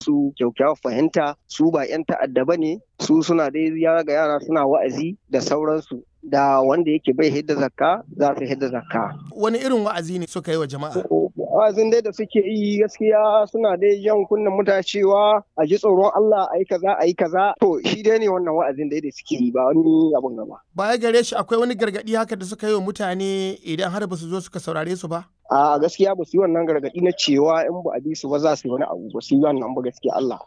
musu kyakkyawar fahimta, su ba 'yan ta'adda ba ne, su suna dai ga yara suna wa'azi da sauransu. Da wanda yake bai hidda zakka za su hidda zakka. Wani irin wa'azi ne suka yi wa jama'a? Wa'azin dai da suke yi gaskiya suna dai jan kunnen mutane cewa a ji tsoron Allah a yi kaza a yi kaza. To shi dai ne wannan wa'azin dai da suke yi ba wani abun gaba. Baya gare shi akwai wani gargaɗi haka da suka yi wa mutane idan har ba su zo suka saurare su ba? A gaskiya ba su yi wannan gargaɗi na cewa in ba a bi su ba za su yi wani abu, ba su yi wannan ba gaskiya Allah.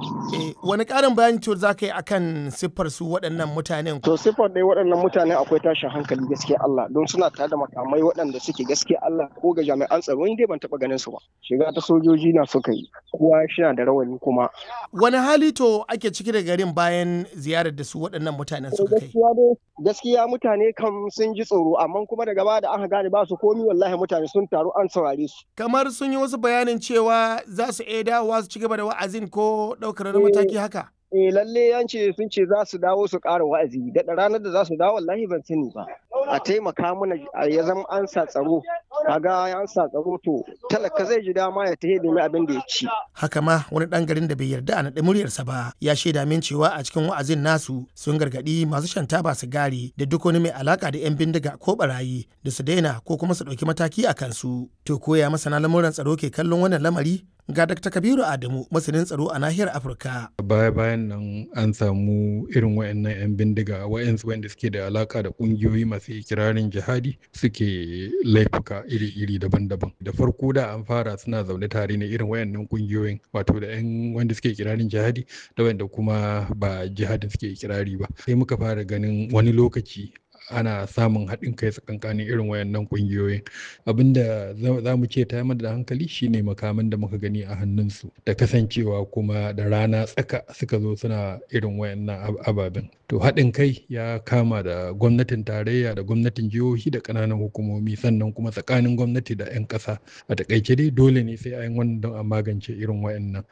Wani ƙarin bayani to za ka yi akan siffar su waɗannan mutanen? To siffar dai waɗannan mutanen akwai tashin hankali gaskiya Allah, don suna tare da makamai waɗanda suke gaskiya Allah ko ga jami'an tsaro ni dai ban taɓa ganin su ba. Shiga ta sojoji na suka yi, kowa shi da rawani kuma. Wani hali to ake ciki da garin bayan ziyarar da su waɗannan mutanen suka kai? Gaskiya mutane kam sun ji tsoro, amma kuma daga baya da aka gane ba su komi wallahi mutane sun taru an saurare su. Kamar sun yi wasu bayanin cewa za su iya dawowa su ci gaba da wa'azin ko ɗaukar wani mataki haka? Lalle yanci sun ce za su dawo su ƙara wa'azi, daɗa ranar da za su dawo wallahi ban sani ba. A taimaka mana ya zama an sa tsaro, kaga an sa tsaro to talaka zai ji dama ya tahe domin abin da ya ci. Haka ma wani ɗan garin da bai yarda a naɗe muryarsa ba ya shaida min cewa a cikin wa'azin nasu sun gargaɗi masu shan taba sigari da duk wani mai alaka da 'yan bindiga ko barayi da su daina ko kuma su ɗauki mataki a kansu. To koya masana lamuran tsaro ke kallon wannan lamari? Ga Dr. Kabiru Adamu, masanin tsaro a nahiyar Afirka. Bayan nan an samu irin wayannan 'yan bindiga wayansu wanda suke da alaka da kungiyoyi masu ikirarin jihadi suke laifuka iri-iri daban-daban. Da farko da an fara suna zaune tare ne irin wayannan kungiyoyin, wato da 'yan wanda suke ikirarin jihadi da wanda kuma ba jihadin suke ikirari ba. Sai muka fara ganin wani lokaci ana samun haɗin kai tsakankanin irin wayannan ƙungiyoyin. Abinda za mu ce ta da hankali shine makaman da muka gani a hannunsu da kasancewa kuma da rana tsaka suka zo suna irin wayannan ababen. To haɗin kai ya kama da gwamnatin tarayya da gwamnatin jihohi da ƙananan hukumomi, sannan kuma tsakanin gwamnati da 'yan ƙasa. A taƙaice dai dole ne sai an wannan don a magance irin wayannan.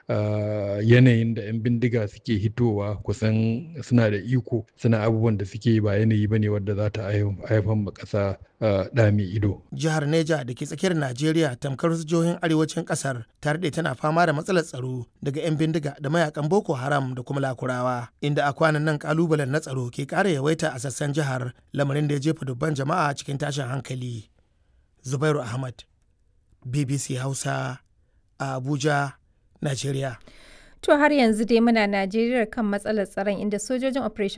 Yanayin da 'yan bindiga suke hitowa kusan suna da iko, suna abubuwan da suke ba yanayi bane wadda za ta haifar ma ƙasa ɗa mai ido. Jihar Neja da ke tsakiyar Najeriya tamkar wasu jihohin arewacin ƙasar ta daɗe tana fama da matsalar tsaro daga 'yan bindiga da mayakan Boko Haram da kuma Lakurawa, inda a kwanan nan ƙalubalen na tsaro ke ƙara yawaita a sassan jihar, lamarin da ya jefa dubban jama'a cikin tashin hankali. Zubairu Ahmad, BBC Hausa, a Abuja, Najeriya. To har yanzu dai muna Najeriya kan matsalar tsaron inda sojojin Operation